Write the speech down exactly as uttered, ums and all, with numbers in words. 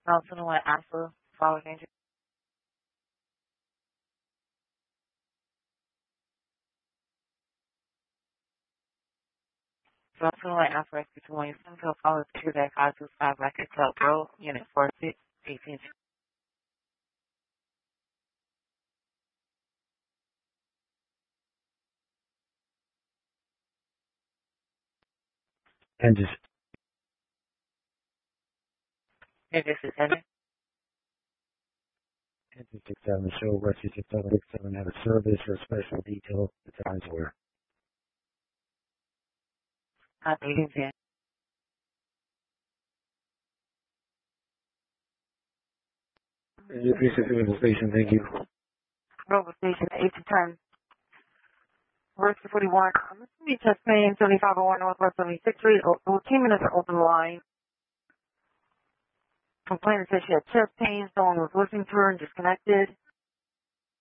Mountain White Alpha, Flowers Angel. Mountain White Alpha Rescue two one, your Central Flowers two dash five two five Record Club Road, Unit four six, eighteen. And just And this is Henry. and just six seven show Rescue six seven six seven have a service or special detail the times where. Hot meetings in. You appreciate the station, thank you. Rover Station, eight to ten. Rescue forty-one. I'm going to be chest pain, seventy-five oh one Northwest seventy-sixth Street. fourteen minutes to open the line. Complainant said she had chest pain. Someone was listening to her and disconnected.